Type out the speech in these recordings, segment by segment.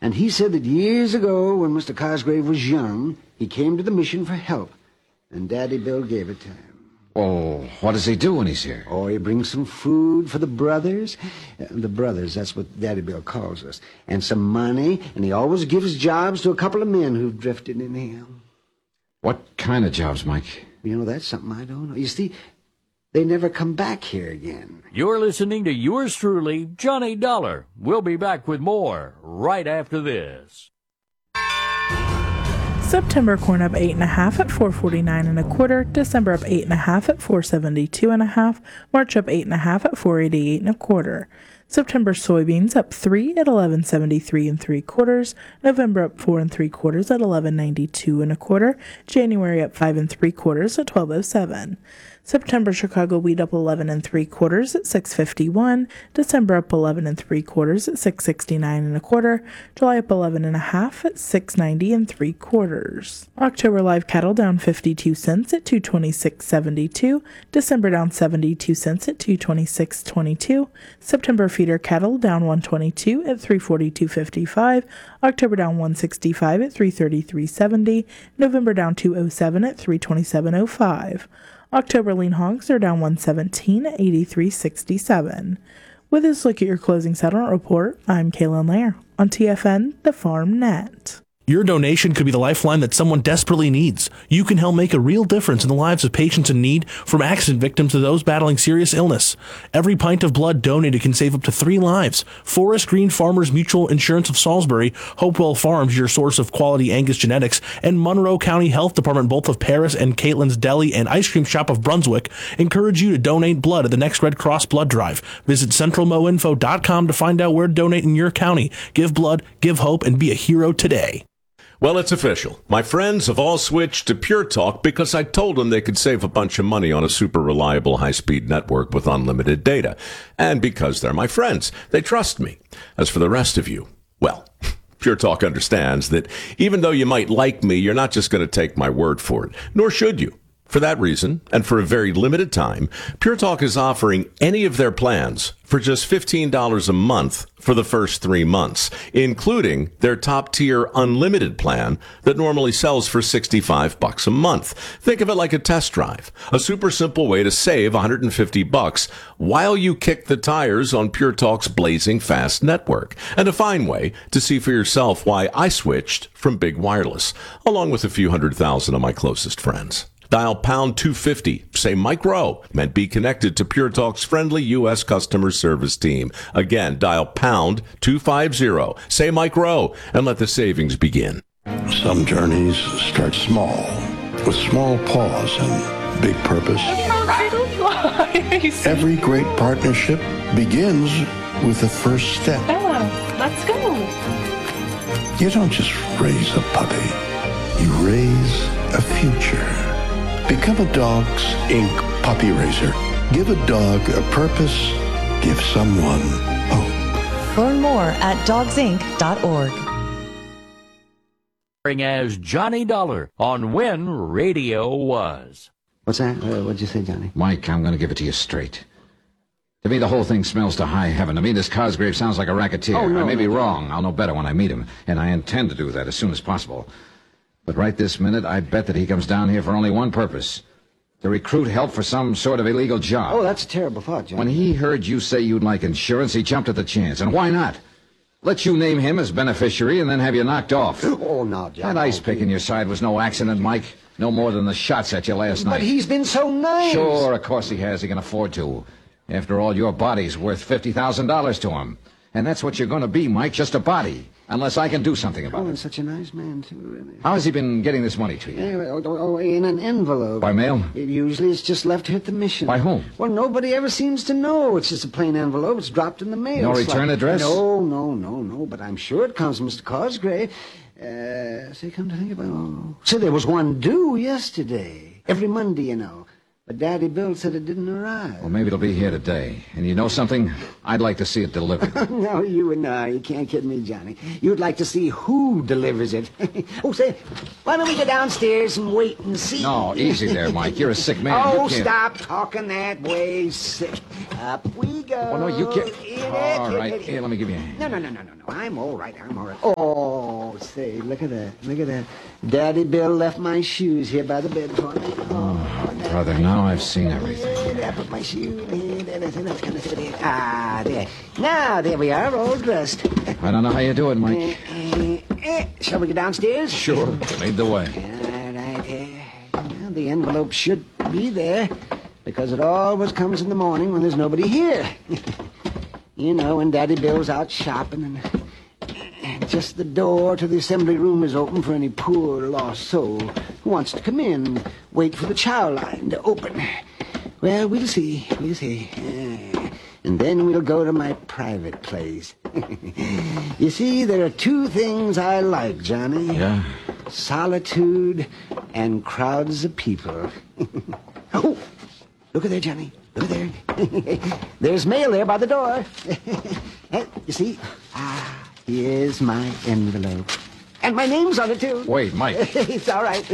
And he said that years ago, when Mr. Cosgrave was young, he came to the mission for help, and Daddy Bill gave it to him. Oh, what does he do when he's here? Oh, he brings some food for the brothers. The brothers, that's what Daddy Bill calls us. And some money, and he always gives jobs to a couple of men who've drifted in here. What kind of jobs, Mike? You know, that's something I don't know. You see, they never come back here again. You're listening to yours truly, Johnny Dollar. We'll be back with more right after this. September corn up 8.5 at 4.49 1/4. December up 8.5 at 4.72 1/2. March up 8.5 at 4.88 1/4. September soybeans up 3 at 11.73 3/4. November up 4 3/4 at 11.92 1/4. January up 5 3/4 at 12.07. September Chicago wheat up 11 3/4 at 6.51. December up 11 3/4 at 6.69 1/4. July up 11 1/2 at 6.90 3/4. October live cattle down 52 cents at 226.72. December down 72 cents at 226.22. September feeder cattle down 122 at 342.55. October down 165 at 333.70. November down 207 at 327.05. October lean hogs are down 117 at 83.67. With this look at your closing settlement report, I'm Kaylin Lair on TFN, the Farm Net. Your donation could be the lifeline that someone desperately needs. You can help make a real difference in the lives of patients in need, from accident victims to those battling serious illness. Every pint of blood donated can save up to 3 lives. Forest Green Farmers Mutual Insurance of Salisbury, Hopewell Farms, your source of quality Angus genetics, and Monroe County Health Department, both of Paris, and Caitlin's Deli and Ice Cream Shop of Brunswick, encourage you to donate blood at the next Red Cross blood drive. Visit centralmoinfo.com to find out where to donate in your county. Give blood, give hope, and be a hero today. Well, it's official. My friends have all switched to Pure Talk because I told them they could save a bunch of money on a super reliable high-speed network with unlimited data. And because they're my friends, they trust me. As for the rest of you, well, Pure Talk understands that even though you might like me, you're not just going to take my word for it, nor should you. For that reason, and for a very limited time, Pure Talk is offering any of their plans for just $15 a month for the first 3 months, including their top-tier unlimited plan that normally sells for $65 a month. Think of it like a test drive, a super simple way to save $150 while you kick the tires on Pure Talk's blazing fast network, and a fine way to see for yourself why I switched from Big Wireless, along with a few 100,000 of my closest friends. Dial pound 250, say Mike Rowe, and be connected to Pure Talk's friendly U.S. customer service team. Again, dial pound 250, say Mike Rowe, and let the savings begin. Some journeys start small, with small pause and big purpose. Every great partnership begins with the first step. Bella, let's go. You don't just raise a puppy, you raise a future. Become a Dogs Inc. puppy raiser. Give a dog a purpose. Give someone hope. Learn more at dogsinc.org. As Johnny Dollar on When Radio Was. What's that? What'd you say, Johnny? Mike, I'm going to give it to you straight. To me, the whole thing smells to high heaven. To me, this Cosgrave sounds like a racketeer. Oh, no, I may be no. wrong. I'll know better when I meet him, and I intend to do that as soon as possible. But right this minute, I bet that he comes down here for only one purpose: to recruit help for some sort of illegal job. Oh, that's a terrible thought, Johnny. When he heard you say you'd like insurance, he jumped at the chance. And why not? Let you name him as beneficiary and then have you knocked off. Oh, no, Johnny. That ice pick in your side was no accident, Mike. No more than the shots at you last night. But he's been so nice. Sure, of course he has. He can afford to. After all, your body's worth $50,000 to him. And that's what you're going to be, Mike, just a body. Unless I can do something about Oh, it. and such a nice man, too, really. How has he been getting this money to you? In an envelope. By mail? Usually it's just left here at the mission. By whom? Well, nobody ever seems to know. It's just a plain envelope. It's dropped in the mail. No It's return address? No. But I'm sure it comes from Mr. Cosgrave. Say, come to think about it. See, there was one due yesterday. Every Monday, you know. But Daddy Bill said it didn't arrive. Well, maybe it'll be here today. And you know something? I'd like to see it delivered. No, you can't kid me, Johnny. You'd like to see who delivers it. Oh, say, why don't we go downstairs and wait and see? No, easy there, Mike. You're a sick man. Oh, You can't- stop talking that way, sick. Up we go. Oh, no, you can't. In All it, right. in it. Here, let me give you a hand. No. I'm all right. Oh, say, look at that. Daddy Bill left my shoes here by the bed for me. Brother, now I've seen everything. I put my shoe in there. That's kind of it. Ah, there. Now, there we are, all dressed. I don't know how you do it, Mike. Shall we go downstairs? Sure. Lead the way. All right. Well, the envelope should be there, because it always comes in the morning when there's nobody here. You know, when Daddy Bill's out shopping and just the door to the assembly room is open for any poor lost soul who wants to come in and wait for the chow line to open. Well, we'll see. And then we'll go to my private place. You see, there are two things I like, Johnny. Yeah? Solitude and crowds of people. Oh, look at there, Johnny. Look at there. There's mail there by the door. You see? Here's my envelope. And my name's on it, too. Wait, Mike. It's all right.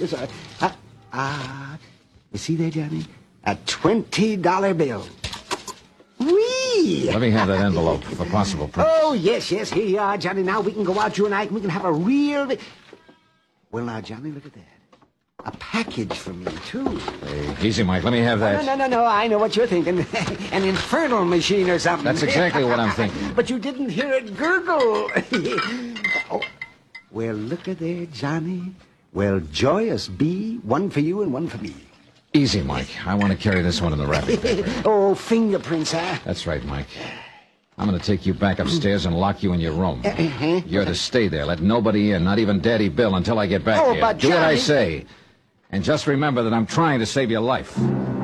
You see there, Johnny? A $20 bill. Whee! Let me have that envelope for possible proof. Oh, yes. Here you are, Johnny. Now we can go out, you and I, and we can have a real... Well, now, Johnny, look at that. A package for me, too. Hey, easy, Mike. Let me have that. No. I know what you're thinking. An infernal machine or something. That's exactly what I'm thinking. But you didn't hear it gurgle. Oh, well, look at there, Johnny. Well, joyous be, one for you and one for me. Easy, Mike. I want to carry this one in the wrapping paper. Oh, fingerprints, huh? That's right, Mike. I'm going to take you back upstairs and lock you in your room. You're to stay there. Let nobody in, not even Daddy Bill, until I get back Oh, here. but Do what I Johnny- say. And just remember that I'm trying to save your life.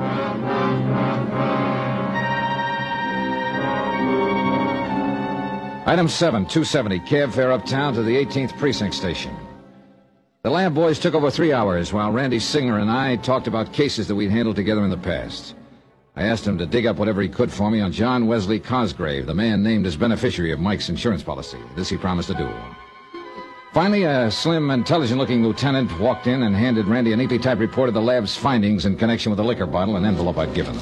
Item 7, 270, cab fare uptown to the 18th Precinct Station. The lab boys took over 3 hours while Randy Singer and I talked about cases that we'd handled together in the past. I asked him to dig up whatever he could for me on John Wesley Cosgrave, the man named as beneficiary of Mike's insurance policy. This he promised to do. Finally, a slim, intelligent-looking lieutenant walked in and handed Randy a neatly typed report of the lab's findings in connection with the liquor bottle and envelope I'd given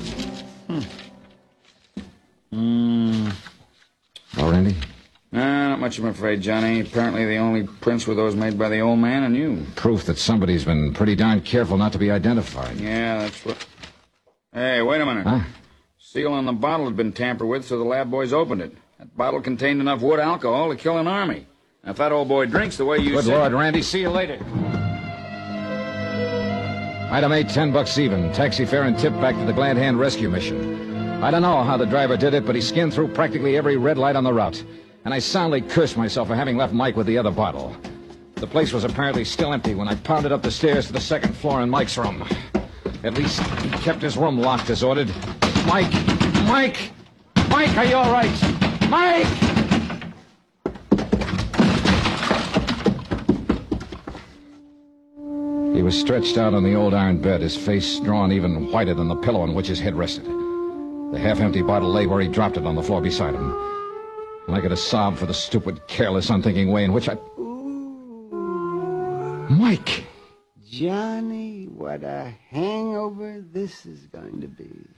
them. Oh, Randy? Not much, I'm afraid, Johnny. Apparently the only prints were those made by the old man and you. Proof that somebody's been pretty darn careful not to be identified. Yeah, that's what... Hey, wait a minute. Huh? Seal on the bottle had been tampered with, so the lab boys opened it. That bottle contained enough wood alcohol to kill an army. Now, if that old boy drinks the way you Good said... Lord, Randy, see you later. Item 8, $10 even. Taxi fare and tip back to the Glad Hand rescue mission. I don't know how the driver did it, but he skinned through practically every red light on the route. And I soundly cursed myself for having left Mike with the other bottle. The place was apparently still empty when I pounded up the stairs to the second floor in Mike's room. At least he kept his room locked as ordered. Mike! Are you all right? Mike! He was stretched out on the old iron bed, his face drawn even whiter than the pillow on which his head rested. The half-empty bottle lay where he dropped it on the floor beside him. And I could have sobbed for the stupid, careless, unthinking way in which I... Mike! Johnny, what a hangover this is going to be.